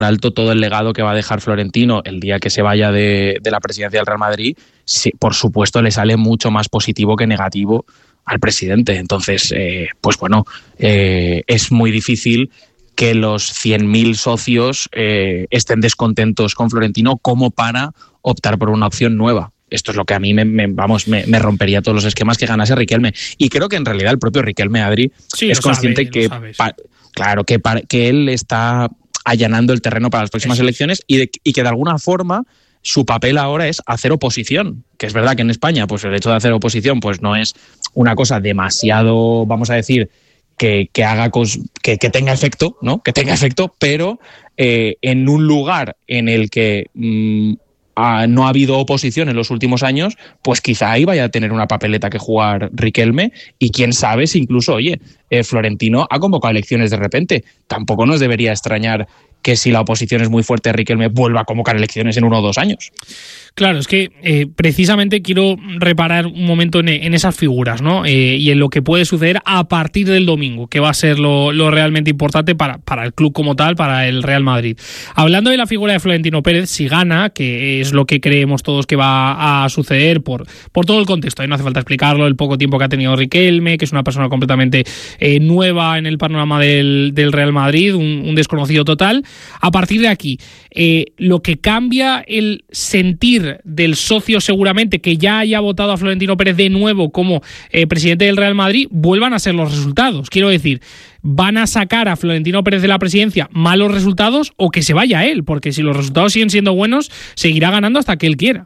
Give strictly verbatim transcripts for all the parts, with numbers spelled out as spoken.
alto todo el legado que va a dejar Florentino el día que se vaya de, de la presidencia del Real Madrid, sí, por supuesto le sale mucho más positivo que negativo al presidente. Entonces, eh, pues bueno, eh, es muy difícil que los cien mil socios eh, estén descontentos con Florentino como para optar por una opción nueva. Esto es lo que a mí me, me vamos me, me rompería todos los esquemas que ganase Riquelme. Y creo que en realidad el propio Riquelme, Adri, sí, es consciente sabe, que, pa, claro, que, pa, que él está allanando el terreno para las próximas Eso. elecciones y, de, y que de alguna forma su papel ahora es hacer oposición. Que es verdad que en España pues el hecho de hacer oposición pues no es una cosa demasiado, vamos a decir, que, que haga cos, que, que tenga efecto, ¿no? Que tenga efecto, pero eh, en un lugar en el que mmm, a, no ha habido oposición en los últimos años, pues quizá ahí vaya a tener una papeleta que jugar Riquelme y quién sabe si incluso, oye, eh, Florentino ha convocado elecciones de repente. Tampoco nos debería extrañar que si la oposición es muy fuerte, Riquelme vuelva a convocar elecciones en uno o dos años. Claro, es que eh, precisamente quiero reparar un momento en, en esas figuras, ¿no? Eh, y en lo que puede suceder a partir del domingo, que va a ser lo, lo realmente importante para, para el club como tal, para el Real Madrid. Hablando de la figura de Florentino Pérez, si gana, que es lo que creemos todos que va a suceder por, por todo el contexto, ¿eh? No hace falta explicarlo, el poco tiempo que ha tenido Riquelme, que es una persona completamente eh, nueva en el panorama del, del Real Madrid, un, un desconocido total. A partir de aquí, eh, lo que cambia el sentir del socio seguramente que ya haya votado a Florentino Pérez de nuevo como eh, presidente del Real Madrid, vuelvan a ser los resultados. Quiero decir, ¿van a sacar a Florentino Pérez de la presidencia malos resultados o que se vaya él? Porque si los resultados siguen siendo buenos, seguirá ganando hasta que él quiera.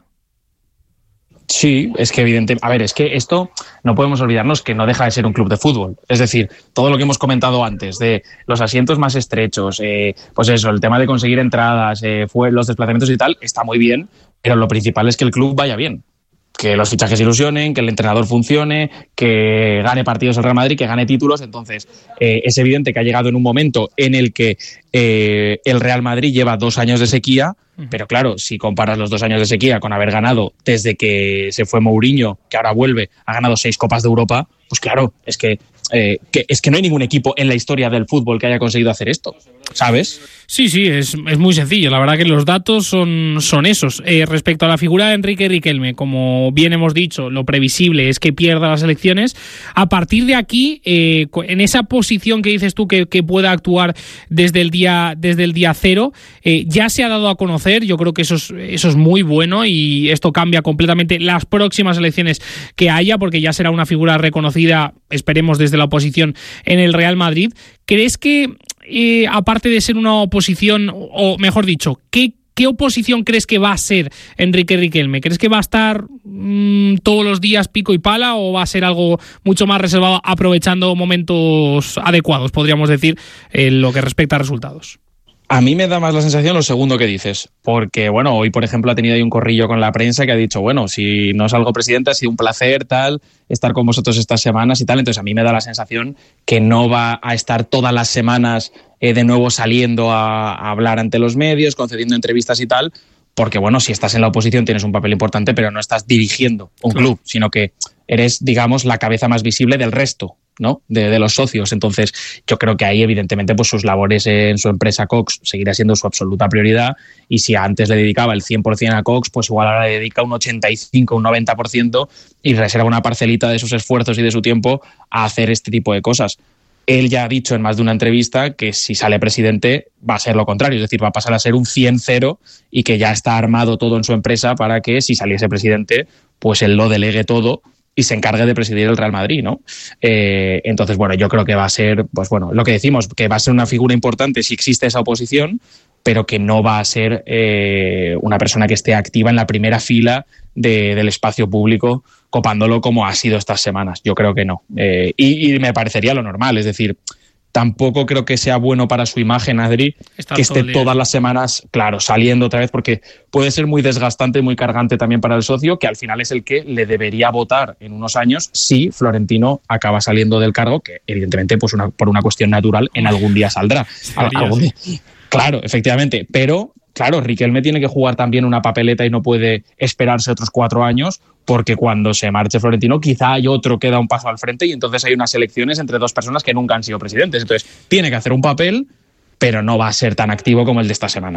Sí, es que evidente. A ver, es que esto no podemos olvidarnos que no deja de ser un club de fútbol. Es decir, todo lo que hemos comentado antes de los asientos más estrechos, eh, pues eso, el tema de conseguir entradas, eh, fue los desplazamientos y tal, está muy bien, pero lo principal es que el club vaya bien. Que los fichajes ilusionen, que el entrenador funcione, que gane partidos el Real Madrid, que gane títulos. Entonces, eh, es evidente que ha llegado en un momento en el que eh, el Real Madrid lleva dos años de sequía, pero claro, si comparas los dos años de sequía con haber ganado desde que se fue Mourinho, que ahora vuelve, ha ganado seis Copas de Europa, pues claro, es que, eh, que, es que no hay ningún equipo en la historia del fútbol que haya conseguido hacer esto, ¿sabes? Sí, sí, es, es muy sencillo. La verdad que los datos son, son esos. Eh, respecto a la figura de Enrique Riquelme, como bien hemos dicho, lo previsible es que pierda las elecciones. A partir de aquí, eh, en esa posición que dices tú que, que pueda actuar desde el día, desde el día cero, eh, ya se ha dado a conocer. Yo creo que eso es, eso es muy bueno y esto cambia completamente las próximas elecciones que haya, porque ya será una figura reconocida, esperemos, desde la oposición en el Real Madrid. ¿Crees que Eh, aparte de ser una oposición, o mejor dicho, ¿qué, qué oposición crees que va a ser Enrique Riquelme? ¿Crees que va a estar mmm, todos los días pico y pala o va a ser algo mucho más reservado, aprovechando momentos adecuados, podríamos decir, en lo que respecta a resultados? A mí me da más la sensación lo segundo que dices, porque bueno, hoy por ejemplo ha tenido ahí un corrillo con la prensa que ha dicho, bueno, si no salgo presidente ha sido un placer tal estar con vosotros estas semanas y tal. Entonces a mí me da la sensación que no va a estar todas las semanas eh, de nuevo saliendo a, a hablar ante los medios, concediendo entrevistas y tal, porque bueno, si estás en la oposición tienes un papel importante, pero no estás dirigiendo un claro. club, sino que eres, digamos, la cabeza más visible del resto, ¿no? De, de los socios. Entonces yo creo que ahí evidentemente pues sus labores en su empresa Cox seguirá siendo su absoluta prioridad, y si antes le dedicaba el cien por ciento a Cox, pues igual ahora le dedica un ochenta y cinco, un noventa por ciento y reserva una parcelita de sus esfuerzos y de su tiempo a hacer este tipo de cosas. Él ya ha dicho en más de una entrevista que si sale presidente va a ser lo contrario, es decir, va a pasar a ser un cien cero y que ya está armado todo en su empresa para que si saliese presidente pues él lo delegue todo y se encargue de presidir el Real Madrid, ¿no? Eh, entonces, bueno, yo creo que va a ser, pues bueno, lo que decimos, que va a ser una figura importante si existe esa oposición, pero que no va a ser eh, una persona que esté activa en la primera fila de, del espacio público, copándolo como ha sido estas semanas. Yo creo que no. Eh, y, y me parecería lo normal, es decir, tampoco creo que sea bueno para su imagen, Adri, Está que esté todas las semanas, claro, saliendo otra vez, porque puede ser muy desgastante y muy cargante también para el socio, que al final es el que le debería votar en unos años si Florentino acaba saliendo del cargo, que evidentemente pues una, por una cuestión natural en algún día saldrá. Algún día. Claro, efectivamente, pero claro, Riquelme tiene que jugar también una papeleta y no puede esperarse otros cuatro años, porque cuando se marche Florentino quizá hay otro que da un paso al frente y entonces hay unas elecciones entre dos personas que nunca han sido presidentes. Entonces tiene que hacer un papel pero no va a ser tan activo como el de esta semana.